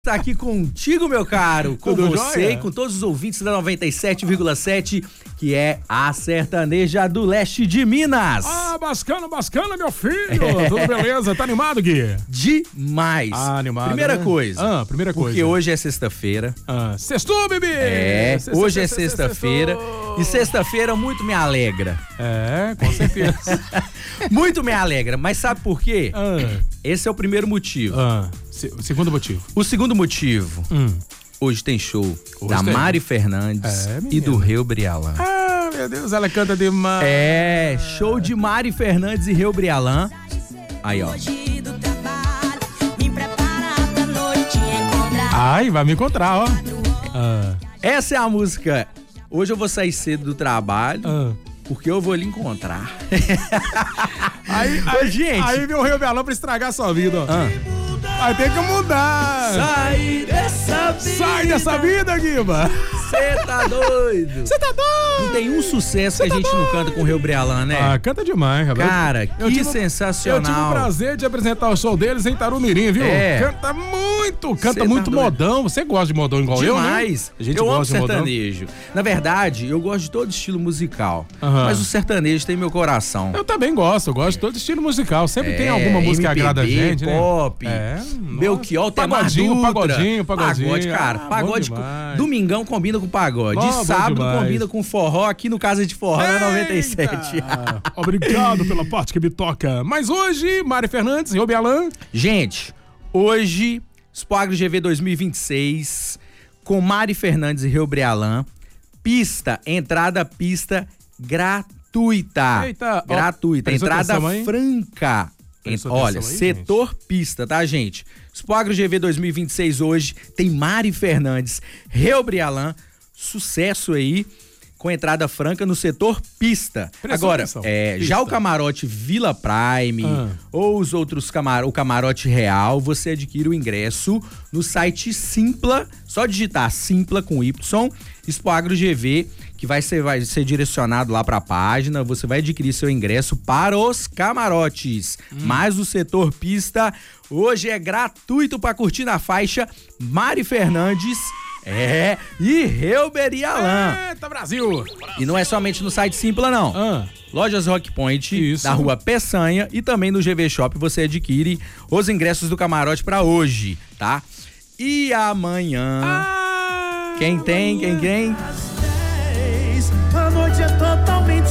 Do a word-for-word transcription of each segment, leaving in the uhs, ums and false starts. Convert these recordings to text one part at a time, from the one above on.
Tá aqui contigo, meu caro, com Tudo você jóia? e com todos os ouvintes da noventa e sete vírgula sete, que é a sertaneja do leste de Minas. Ah, bacana, bacana, meu filho. É. Tudo beleza? Tá animado, Gui? Demais. Ah, animado. Primeira né? coisa. Ah, primeira coisa. Porque hoje é sexta-feira. Ah, sextou, bebê! É, Sexta, hoje é sexta, sexta-feira. sextou. E sexta-feira muito me alegra. É, com certeza. Muito me alegra. Mas sabe por quê? Ah, Esse é o primeiro motivo. ah, se- segundo motivo. O segundo motivo, Hum. hoje tem show da tem. Mari Fernandes É, e do menino. Reu Brialan. Ah, meu Deus, ela canta demais. É, show de Mari Fernandes e Reu Brialan. Aí, ó. Ai, vai me encontrar, ó. Ah, Essa é a música. Hoje eu vou sair cedo do trabalho, ah. porque eu vou lhe encontrar. Aí, Ô, aí, gente. aí veio o Rio Belão pra estragar a sua vida, ó. Ah. Vai ter que mudar. Sai dessa vida. Sai dessa vida, Guiba. Você tá doido. Você tá doido? Não tem um sucesso que a tá gente não canta com o Reu Brialan, né? Ah, canta demais, rapaz. Cara, Eu que tive- sensacional. Eu tive o prazer de apresentar o show deles em Tarumirim, viu? É. Canta muito, canta Cê tá muito doido. modão. Você gosta de modão igual eu, né? Demais. A gente eu amo gosta de modão. sertanejo. Na verdade, eu gosto de todo estilo musical. Aham. Mas o sertanejo tem meu coração. Eu também gosto, eu gosto de todo estilo musical. Sempre É, tem alguma música que M P B, agrada a gente, né? pop, É, Belchior, nossa. Temar Pagodinho, Dutra. pagodinho, pagodinho. Pagode, cara. Ah, bom pagode. com- demais. Domingão combina com pagode. Bom, bom sábado demais. combina com forró aqui no Casa de Forró na noventa e sete. Eita! Obrigado pela parte que me toca. Mas hoje, Mari Fernandes, Reu Brialan. Gente, hoje, Expo Agro G V dois mil e vinte e seis, com Mari Fernandes e Reu Brialan, pista, entrada pista gratuita. Eita, ó, gratuita, prestou entrada atenção aí? franca. Prestou Olha, atenção aí, setor pista, tá, gente? Expo Agro G V dois mil e vinte e seis hoje tem Mari Fernandes, Reu Brialan, sucesso aí, com entrada franca no setor pista. Prestou Agora, atenção, é, pista. já o camarote Vila Prime Ah. ou os outros camar o camarote real, você adquire o ingresso no site Simpla, só digitar Simpla com Y, Expo Agro G V, que vai ser, vai ser direcionado lá para a página, você vai adquirir seu ingresso para os camarotes. Hum. Mas o setor pista hoje é gratuito para curtir na faixa Mari Fernandes, é, e Reu Brialan. Eita, Brasil! E não é somente no site Simpla, não. Ah, Lojas Rock Point, Isso. da rua Peçanha, e também no G V Shop você adquire os ingressos do camarote pra hoje, tá? E amanhã, ah quem tem, quem tem? A noite é totalmente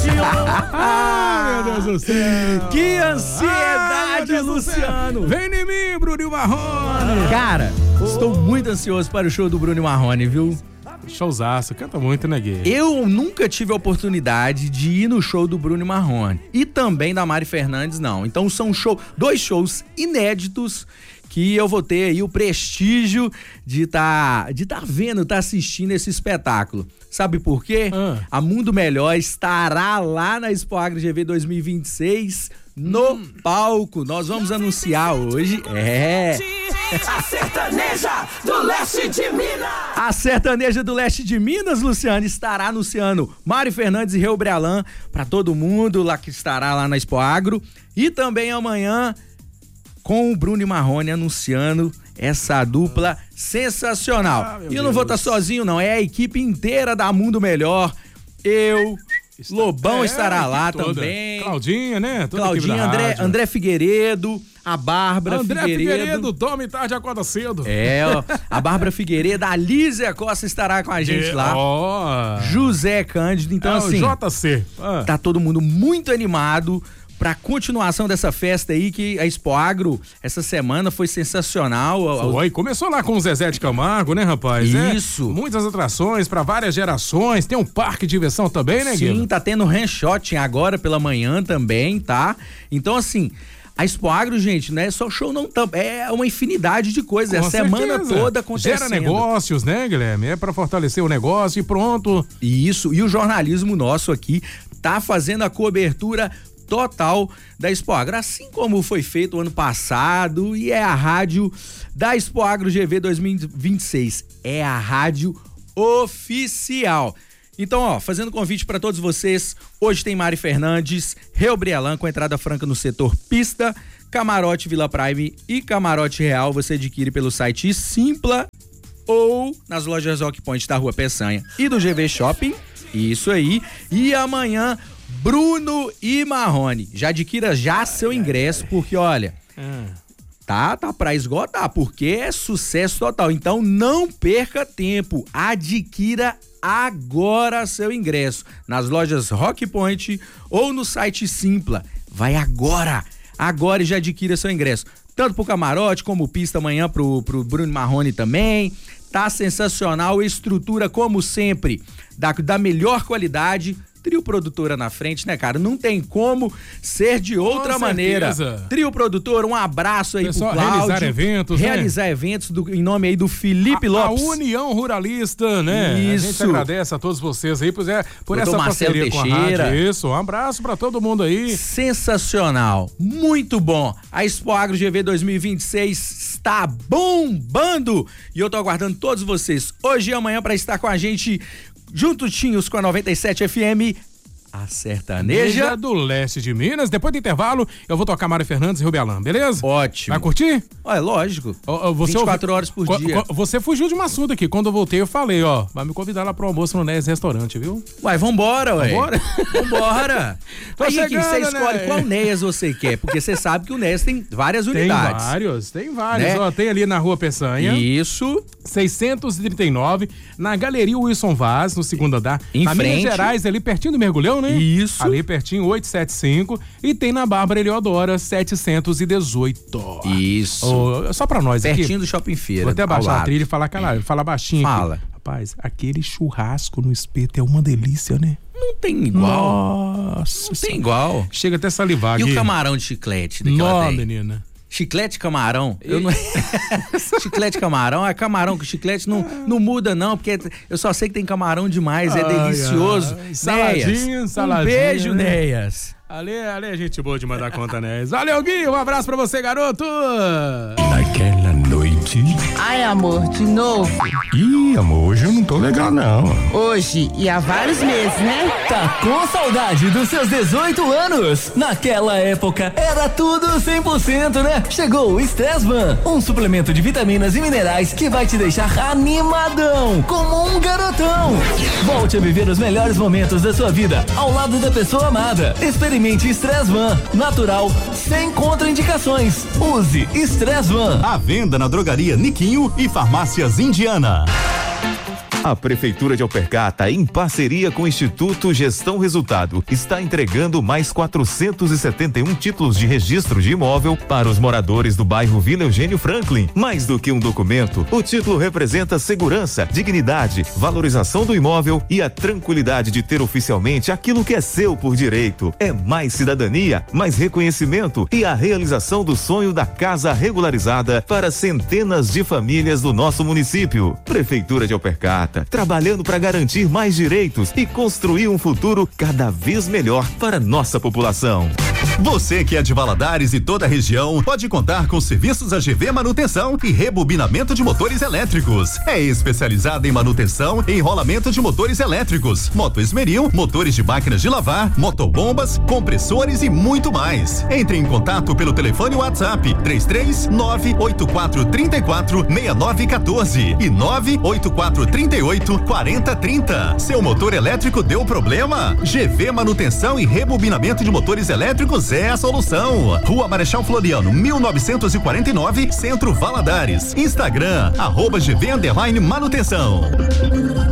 Ah, meu Deus do céu! Que Ah, ansiedade, meu Deus do céu. Luciano! Vem em mim, Bruno Marrone! Cara, estou muito ansioso para o show do Bruno Marrone, viu? Showzaço, canta muito, né, Gui? Eu nunca tive a oportunidade de ir no show do Bruno Marrone e também da Mari Fernandes, não. Então são show, dois shows inéditos que eu vou ter aí o prestígio de tá, de tá vendo, tá assistindo esse espetáculo. Sabe por quê? Ah. A Mundo Melhor estará lá na Expo Agro G V dois mil e vinte e seis no Hum. palco. Nós vamos anunciar hoje. É. a sertaneja do leste de Minas. A sertaneja do leste de Minas, Luciano, estará anunciando Mari Fernandes e Reu Brialan para todo mundo lá que estará lá na Expo Agro. E também amanhã com o Bruno Marrone anunciando essa dupla sensacional. Ah, meu e eu não vou estar Deus. sozinho, não. É a equipe inteira da Mundo Melhor. Eu, Lobão É, estará a lá equipe toda. também. Claudinha, né? Toda a equipe Claudinha, da André, rádio. André Figueiredo, a Bárbara André Figueiredo. Figueiredo, dorme tarde, acorda cedo. É, ó, a Bárbara Figueiredo, a Lízia Costa estará com a gente lá. Ó. José Cândido, então É assim, o J C. Ah. tá todo mundo muito animado pra continuação dessa festa aí, que a Expo Agro essa semana foi sensacional. Foi, começou lá com o Zezé de Camargo, né, rapaz? É, Isso. muitas atrações pra várias gerações. Tem um parque de diversão também, né, Sim, Guilherme? tá tendo handshot agora pela manhã também, tá? Então assim, a Expo Agro, gente, não é só show não, tam- é uma infinidade de coisas, é a Com semana certeza. toda acontecendo. Gera negócios, né, Guilherme? É pra fortalecer o negócio e pronto. Isso, e o jornalismo nosso aqui tá fazendo a cobertura total da Expo Agro, assim como foi feito o ano passado, e é a rádio da Expo Agro G V dois mil e vinte e seis, é a rádio oficial. Então, ó, fazendo convite para todos vocês, hoje tem Mari Fernandes, Reu Brialan com entrada franca no setor pista, Camarote Vila Prime e Camarote Real você adquire pelo site Simpla ou nas lojas Rock Point da Rua Peçanha e do G V Shopping. Isso aí. E amanhã, Bruno e Marrone. Já adquira já seu ingresso, porque olha, tá, tá pra esgotar, porque é sucesso total. Então não perca tempo, adquira agora seu ingresso nas lojas Rock Point ou no site Simpla. Vai agora, agora e já adquira seu ingresso. Tanto pro camarote como pista amanhã pro, pro Bruno Marrone também. Tá sensacional, estrutura como sempre, da, da melhor qualidade. Trio Produtora na frente, né, cara? Não tem como ser de outra Com maneira. certeza. Trio Produtora, um abraço aí Pessoal, pro Cláudio. realizar eventos, Realizar né? eventos do, em nome aí do Felipe a, Lopes. A União Ruralista, né? Isso. A gente agradece a todos vocês aí por, é, por Doutor essa Marcelo parceria com a Teixeira. rádio. Isso, um abraço pra todo mundo aí. Sensacional, muito bom. A Expo Agro G V dois mil e vinte e seis está bombando e eu tô aguardando todos vocês hoje e amanhã para estar com a gente juntinhos com a noventa e sete F M. A sertaneja Neja do leste de Minas. Depois do intervalo, eu vou tocar Mário Fernandes e Rubialã, beleza? Ótimo. Vai curtir? Olha, lógico. Ó, ó, você vinte e quatro ouvi... horas por Co- dia. co- Você fugiu de um assunto aqui. Quando eu voltei, eu falei, ó, vai me convidar lá pro almoço no Nes Restaurante, viu? Uai, vambora, ué. Vambora? Vambora. Tô Aí aqui chegando, você escolhe né? qual Neias você quer, porque você sabe que o Neias tem várias Tem unidades. vários, tem vários. Né? Ó, tem ali na Rua Peçanha. Isso. seiscentos e trinta e nove, na Galeria Wilson Vaz, no segundo andar. Em na frente. Minas Gerais, ali pertinho do Mergulhão, né? Isso. Ali pertinho, oitocentos e setenta e cinco. E tem na Bárbara Eleodora, setecentos e dezoito. Isso. Ô, só pra nós aqui. Pertinho do Shopping Feira. Vou até ao baixar a lado. trilha e falar, caralho, falar baixinho Fala. aqui. Rapaz, aquele churrasco no espeto é uma delícia, né? Não tem igual. Nossa. Não tem igual. Chega até a salivar E aqui. o camarão de chiclete daquela Nó, daí? menina. Chiclete camarão? Eu não... Chiclete camarão? É camarão com chiclete não, não muda não, porque eu só sei que tem camarão demais, é Ai, delicioso. ai. Saladinha, Neias, saladinha, um beijo, né? Neias. Ali, ali é gente boa de mandar conta, né? Valeu, Gui, um abraço pra você, garoto! Naquela noite. Ai, amor, de novo. Ih, amor, hoje eu não tô legal, não. Hoje e há vários meses, né? Tá com saudade dos seus dezoito anos? Naquela época era tudo cem por cento, né? Chegou o Stressvan, um suplemento de vitaminas e minerais que vai te deixar animadão, como um garotão. Volte a viver os melhores momentos da sua vida ao lado da pessoa amada. Experimente Stressvan, natural, sem contraindicações. Use Stressvan. À venda na drogaria Niquinho e farmácias Indiana. A Prefeitura de Alpercata, em parceria com o Instituto Gestão Resultado, está entregando mais quatrocentos e setenta e um títulos de registro de imóvel para os moradores do bairro Vila Eugênio Franklin. Mais do que um documento, o título representa segurança, dignidade, valorização do imóvel e a tranquilidade de ter oficialmente aquilo que é seu por direito. É mais cidadania, mais reconhecimento e a realização do sonho da casa regularizada para centenas de famílias do nosso município. Prefeitura de Alpercata, trabalhando para garantir mais direitos e construir um futuro cada vez melhor para nossa população. Você que é de Valadares e toda a região pode contar com serviços A G V Manutenção e rebobinamento de motores elétricos. É especializada em manutenção e enrolamento de motores elétricos, moto esmeril, motores de máquinas de lavar, motobombas, compressores e muito mais. Entre em contato pelo telefone WhatsApp três três nove oito quatro três quatro seis nove um quatro e nove oito quatro três oito quatro zero três zero. Seu motor elétrico deu problema? G V Manutenção e rebobinamento de motores elétricos é a solução. Rua Marechal Floriano, mil novecentos e quarenta e nove, Centro Valadares. Instagram, arroba G V underline manutenção.